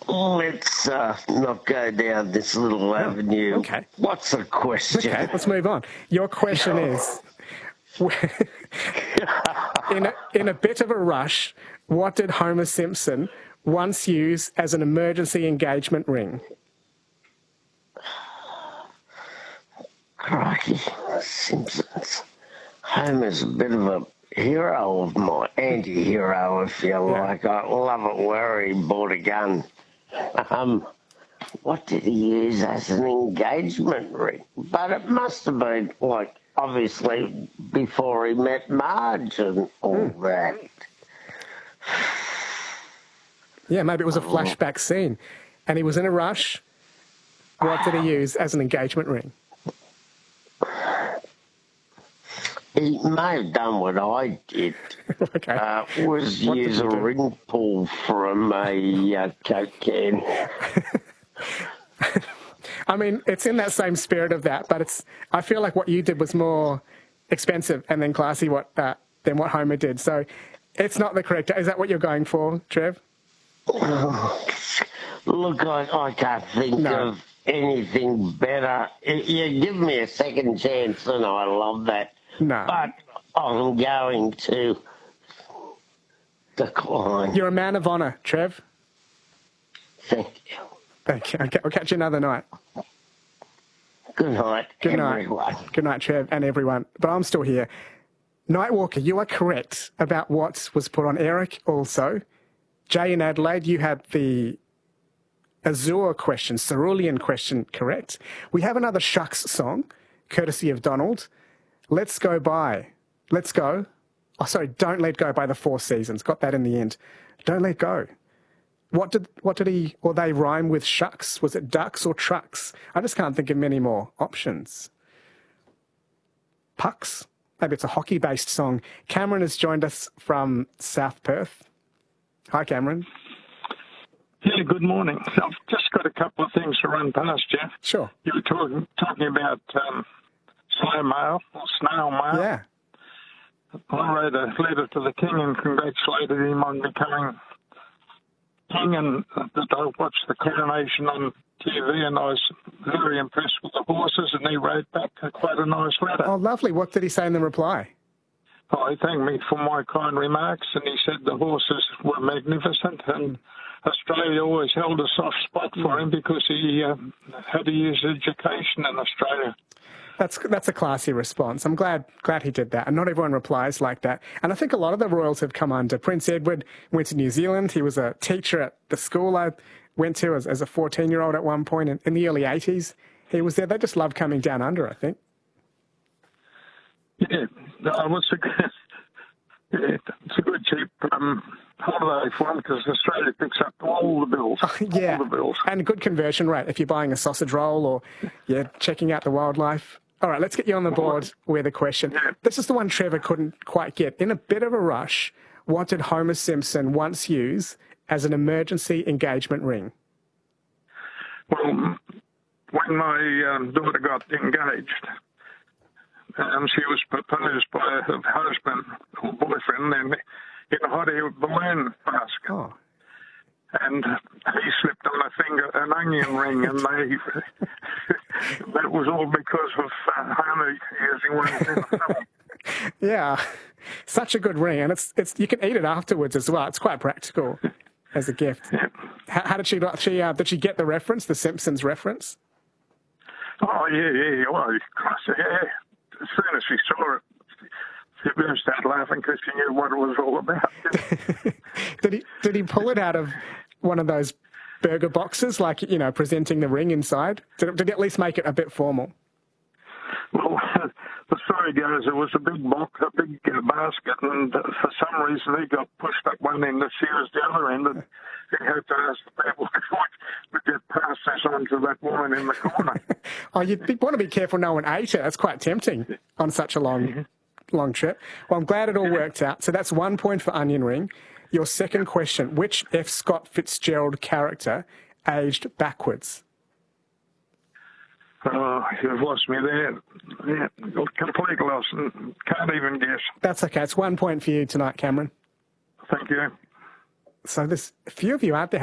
Let's not go down this little avenue. Okay. What's the question? Okay, let's move on. Your question is, in a bit of a rush, what did Homer Simpson once use as an emergency engagement ring? Crikey, Simpsons. Homer's a bit of a hero of mine, anti-hero, if you like. I love it where he bought a gun. What did he use as an engagement ring? But it must have been, like, obviously before he met Marge and all that. Yeah, maybe it was a flashback scene. And he was in a rush. What did he use as an engagement ring? He may have done what I did. Okay. Was use a ring pull from a Coke can. I mean, it's in that same spirit of that, but I feel like what you did was more expensive and then classy than what Homer did. So it's not the correct. Is that what you're going for, Trev? Look, I can't think of anything better. You give me a second chance and I love that. No. But I'm going to decline. You're a man of honour, Trev. Thank you. Okay, I'll catch you another night. Good night, everyone. Good night, Trev, and everyone. But I'm still here. Nightwalker, you are correct about what was put on. Eric also. Jay in Adelaide, you had the Azure question, Cerulean question correct. We have another Shucks song, courtesy of Donald. Let's Go By. Let's Go. Oh, sorry, Don't Let Go by the Four Seasons. Got that in the end. Don't Let Go. What did he, or they rhyme with shucks? Was it ducks or trucks? I just can't think of many more options. Pucks? Maybe it's a hockey-based song. Cameron has joined us from South Perth. Hi, Cameron. Yeah, good morning. So I've just got a couple of things to run past you. Sure. You were talking about slow mail or snail mail. Yeah. I wrote a letter to the king and congratulated him on becoming king, and that I watched the coronation on TV, and I was very impressed with the horses, and he wrote back quite a nice letter. Oh, lovely. What did he say in the reply? Oh, he thanked me for my kind remarks, and he said the horses were magnificent, and Australia always held a soft spot for him because he had to use education in Australia. That's a classy response. I'm glad he did that. And not everyone replies like that. And I think a lot of the royals have come under. Prince Edward went to New Zealand. He was a teacher at the school I went to as a 14-year-old at one point in the early 80s. He was there. They just love coming down under, I think. Yeah, it's a good cheap holiday for them because Australia picks up all the bills. Yeah, all the bills. And a good conversion rate if you're buying a sausage roll or checking out the wildlife. All right, let's get you on the board with a question. Yeah. This is the one Trevor couldn't quite get. In a bit of a rush, what did Homer Simpson once use as an emergency engagement ring? Well, when my daughter got engaged, she was proposed by her husband or boyfriend in a hot air balloon mask. Oh. And he slipped on a finger an onion ring, and that was all because of Homer using one in the film. Yeah, such a good ring, and it's you can eat it afterwards as well. It's quite practical as a gift. Yeah. How did she did she get the reference, the Simpsons reference? Oh yeah. Well, yeah. As soon as she saw it, she burst out laughing because she knew what it was all about. Did he pull it out of one of those burger boxes, like, presenting the ring inside? Did he at least make it a bit formal? Well, the story goes, it was a big box, a big basket, and for some reason he got pushed up one end, she was the other end, and he had to ask the people to get past this on to that woman in the corner. Oh, you'd want to be careful no one ate it. That's quite tempting on such a long trip. Well, I'm glad it all worked out. So that's 1 point for onion ring. Your second question, which F. Scott Fitzgerald character aged backwards? Oh, you've lost me there. Yeah, complete loss. Can't even guess. That's okay. It's 1 point for you tonight, Cameron. Thank you. So there's a few of you out there